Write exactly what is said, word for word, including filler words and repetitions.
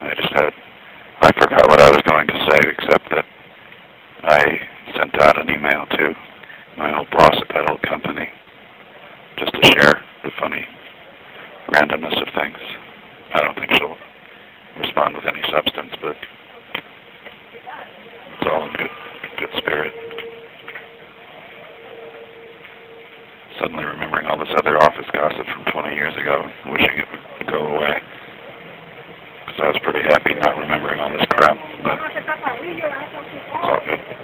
I just had, I forgot what I was going to say, except that I sent out an email to my old boss at that old company just to share the funny randomness of things. I don't think she'll respond with any substance, but it's all in good, good spirit. Suddenly remembering all this other office gossip from twenty years ago, wishing it would go away. Because I was pretty happy not remembering all this crap, but it's all good.